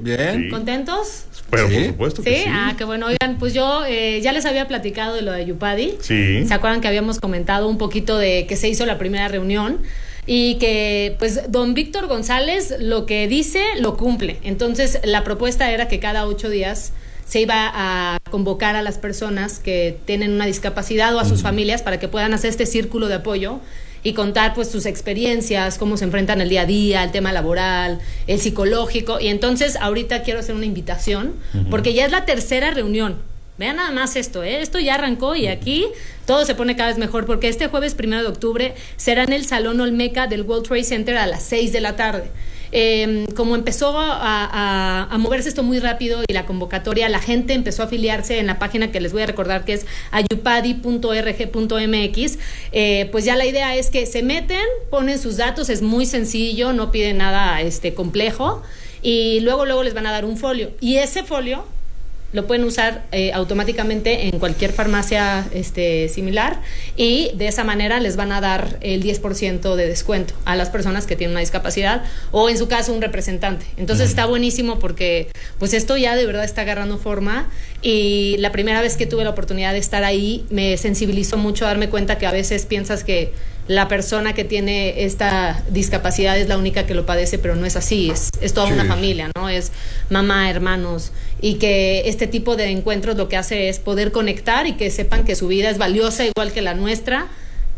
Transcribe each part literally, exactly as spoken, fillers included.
Bien. Sí. ¿Contentos? Pero Sí. por supuesto que ¿Sí? sí. Ah, qué bueno. Oigan, pues yo eh, ya les había platicado de lo de Ayupadi. Sí. ¿Se acuerdan que habíamos comentado un poquito de que se hizo la primera reunión? Y que, pues, don Víctor González lo que dice, lo cumple. Entonces, la propuesta era que cada ocho días se iba a convocar a las personas que tienen una discapacidad o a sus familias para que puedan hacer este círculo de apoyo y contar pues sus experiencias, cómo se enfrentan el día a día, el tema laboral, el psicológico. Y entonces ahorita quiero hacer una invitación, uh-huh. porque ya es la tercera reunión. Vean nada más esto, ¿eh? Esto ya arrancó y aquí todo se pone cada vez mejor, porque este jueves primero de octubre será en el Salón Olmeca del World Trade Center a las seis de la tarde. Eh, como empezó a, a, a moverse esto muy rápido y la convocatoria, la gente empezó a afiliarse en la página que les voy a recordar, que es ayupadi punto org punto mx. Eh, pues ya la idea es que se meten, ponen sus datos, es muy sencillo, no piden nada este, complejo, y luego luego les van a dar un folio, y ese folio lo pueden usar eh, automáticamente en cualquier farmacia este, similar, y de esa manera les van a dar el diez por ciento de descuento a las personas que tienen una discapacidad o en su caso un representante. Entonces uh-huh. está buenísimo porque pues esto ya de verdad está agarrando forma, y la primera vez que tuve la oportunidad de estar ahí me sensibilizó mucho a darme cuenta que a veces piensas que la persona que tiene esta discapacidad es la única que lo padece, pero no es así, es, es toda sí. una familia, ¿no? Es mamá, hermanos, y que este tipo de encuentros lo que hace es poder conectar y que sepan que su vida es valiosa igual que la nuestra,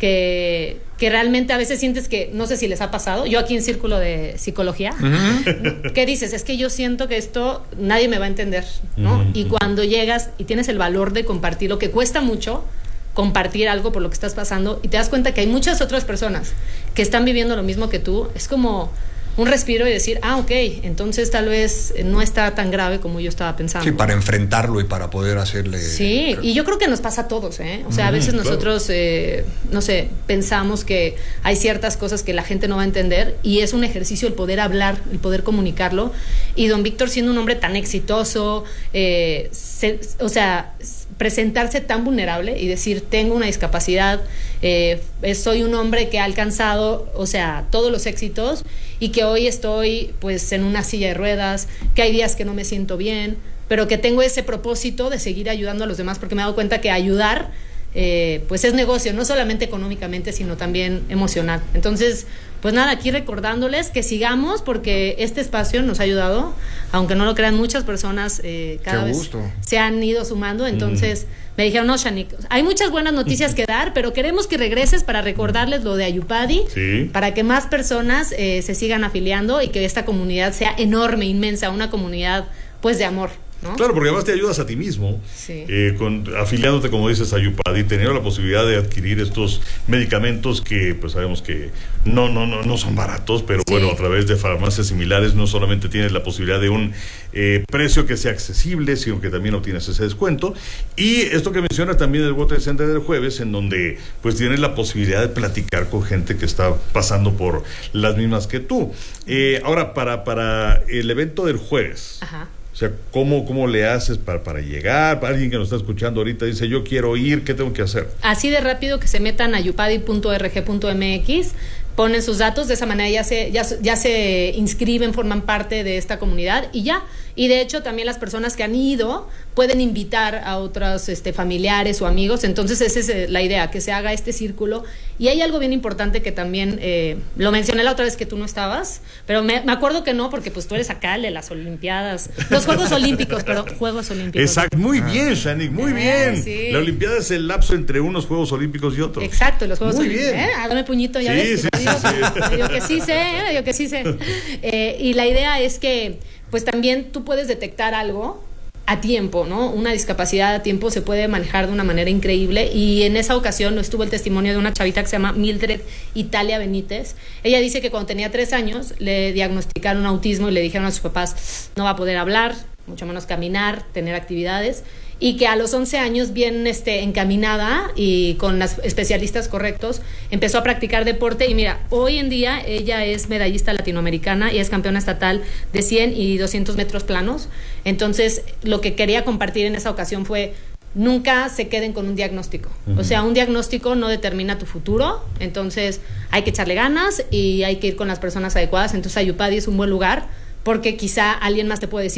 que, que realmente a veces sientes que, no sé si les ha pasado, yo aquí en Círculo de Psicología, uh-huh. ¿qué dices? Es que yo siento que esto nadie me va a entender, ¿no? Uh-huh. Y cuando llegas y tienes el valor de compartir lo que cuesta mucho, compartir algo por lo que estás pasando, y te das cuenta que hay muchas otras personas que están viviendo lo mismo que tú, es como un respiro y decir, ah, ok, entonces tal vez no está tan grave como yo estaba pensando. Sí, para enfrentarlo y para poder hacerle... Sí, y yo creo que nos pasa a todos, ¿eh? O sea, mm, a veces nosotros, claro. eh, no sé, pensamos que hay ciertas cosas que la gente no va a entender, y es un ejercicio el poder hablar, el poder comunicarlo, y don Víctor, siendo un hombre tan exitoso, eh, se, o sea... presentarse tan vulnerable y decir, tengo una discapacidad, eh, soy un hombre que ha alcanzado, o sea, todos los éxitos, y que hoy estoy pues en una silla de ruedas, que hay días que no me siento bien, pero que tengo ese propósito de seguir ayudando a los demás, porque me he dado cuenta que ayudar eh, pues es negocio, no solamente económicamente, sino también emocional. Entonces, pues nada, aquí recordándoles que sigamos, porque este espacio nos ha ayudado, aunque no lo crean, muchas personas eh, cada Qué vez gusto. se han ido sumando. Entonces mm. me dijeron, no, Shanique, hay muchas buenas noticias que dar, pero queremos que regreses para recordarles lo de Ayupadi, sí. para que más personas eh, se sigan afiliando y que esta comunidad sea enorme, inmensa, una comunidad pues de amor, ¿no? Claro, porque además te ayudas a ti mismo, sí. eh, con, afiliándote, como dices, a Ayupadi, teniendo la posibilidad de adquirir estos medicamentos que pues sabemos que no no no no son baratos, pero sí. bueno, a través de farmacias similares no solamente tienes la posibilidad de un eh, precio que sea accesible, sino que también obtienes ese descuento. Y esto que mencionas también del World Trade Center del jueves, en donde pues tienes la posibilidad de platicar con gente que está pasando por las mismas que tú. Eh, ahora, para, para el evento del jueves, Ajá. O sea, ¿cómo, cómo le haces para, para llegar? Para alguien que nos está escuchando ahorita dice, yo quiero ir, ¿qué tengo que hacer? Así de rápido, que se metan a ayupadi punto org punto mx, ponen sus datos, de esa manera ya se, ya, ya se inscriben, forman parte de esta comunidad y ya. Y de hecho también las personas que han ido pueden invitar a otros este, familiares o amigos. Entonces esa es la idea, que se haga este círculo. Y hay algo bien importante que también eh, lo mencioné la otra vez que tú no estabas, pero me, me acuerdo que no, porque pues tú eres acá el de las Olimpiadas, los Juegos Olímpicos, pero Juegos Olímpicos. Exacto, muy bien, Shanique, muy eh, bien. Sí. La Olimpiada es el lapso entre unos Juegos Olímpicos y otros. Exacto, los Juegos muy Olímpicos. bien. ¿Eh? Ah, dame puñito, ya sí, ves. Sí, digo, sí, sí. digo que sí sé, ¿eh? digo que sí sé. Eh, y la idea es que pues también tú puedes detectar algo a tiempo, ¿no? Una discapacidad a tiempo se puede manejar de una manera increíble, y en esa ocasión estuvo el testimonio de una chavita que se llama Mildred Italia Benítez. Ella dice que cuando tenía tres años le diagnosticaron autismo y le dijeron a sus papás, no va a poder hablar, mucho menos caminar, tener actividades, y que a los once años, bien este, encaminada y con los especialistas correctos, empezó a practicar deporte. Y mira, hoy en día ella es medallista latinoamericana y es campeona estatal de cien y doscientos metros planos. Entonces, lo que quería compartir en esa ocasión fue: nunca se queden con un diagnóstico. Uh-huh. O sea, un diagnóstico no determina tu futuro. Entonces, hay que echarle ganas y hay que ir con las personas adecuadas. Entonces, Ayupadi es un buen lugar, porque quizá alguien más te puede decir,